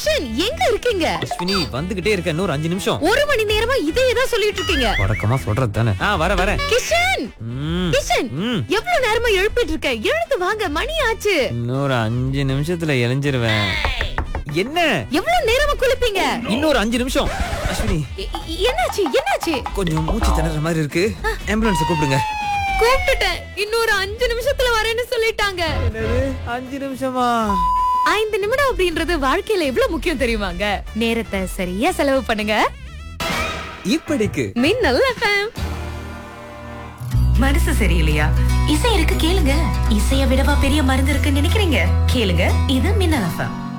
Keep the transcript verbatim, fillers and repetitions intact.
கிஷன் எங்க இருக்கீங்க? அஸ்வினி வந்துகிட்டே இருக்க, இன்னொரு அஞ்சு நிமிஷம். ஒரு மணி நேரமா இதே தான் சொல்லிட்டு இருக்கீங்க. வழக்கமா சொல்றது தானே. ஆ வர வர. கிஷன் ம், கிஷன் ம். எவ்வளவு நேரமா எழுப்பிட்டு இருக்க? எழுந்து வாங்க, மணி ஆச்சு. இன்னொரு அஞ்சு நிமிஷத்துல எழிஞ்சிருவேன். என்ன எவ்வளவு நேரமா குளிப்பீங்க? இன்னொரு அஞ்சு நிமிஷம். அஸ்வினி எ- என்னாச்சு என்னாச்சு? கொஞ்சம் மூச்சு திணற மாதிரி இருக்கு. ஆம்புலன்ஸ் கூப்பிடுங்க. கூப்பிட்டுட்டேன். இன்னொரு அஞ்சு நிமிஷத்துல வரேன்னு சொல்லிட்டாங்க. என்னது அஞ்சு நிமிஷமா? ஐந்து நிமிடம் அப்படின்றது வாழ்க்கையில எவ்வளவு முக்கியம் தெரியுமாங்க? நேரத்தை சரியா செலவு பண்ணுங்க. இப்படிக்கு மின்னல் எஃப்எம். மனசு சரியில்லையா? இசை இருக்கு கேளுங்க. இசைய விடவா பெரிய மருந்து இருக்குன்னு நினைக்கிறீங்க? கேளுங்க, இது மின்னல் எஃப்எம்.